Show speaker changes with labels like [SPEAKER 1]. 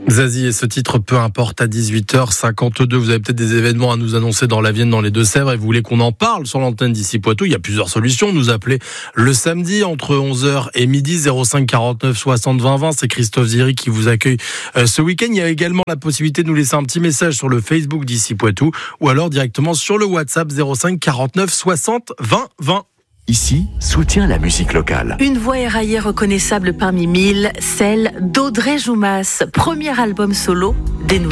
[SPEAKER 1] Zazie et ce titre, peu importe, à 18h52. Vous avez peut-être des événements à nous annoncer dans la Vienne, dans les Deux-Sèvres, et vous voulez qu'on en parle sur l'antenne d'ici Poitou. Il y a plusieurs solutions. Nous appeler le samedi entre 11h et midi, 05 49 60 20 20. C'est Christophe Ziri qui vous accueille ce week-end. Il y a également la possibilité de nous laisser un petit message sur le Facebook d'ici Poitou ou alors directement sur le WhatsApp 05 49 60 20 20.
[SPEAKER 2] Ici, soutient la musique locale.
[SPEAKER 3] Une voix éraillée reconnaissable parmi mille, celle d'Audrey Joumas, premier album solo des Nouvelles.